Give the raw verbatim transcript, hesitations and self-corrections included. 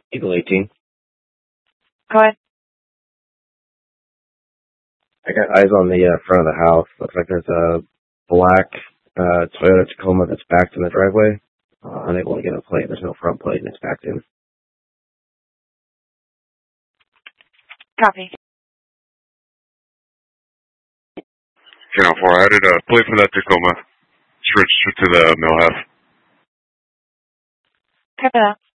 Eagle eighteen. Go ahead. I got eyes on the uh, front of the house. Looks like there's a black uh, Toyota Tacoma that's backed in the driveway. Uh, unable to get a plate. There's no front plate and it's backed in. Copy. Channel four, I added a plate for that Tacoma. Switch to the mill half. Copy that.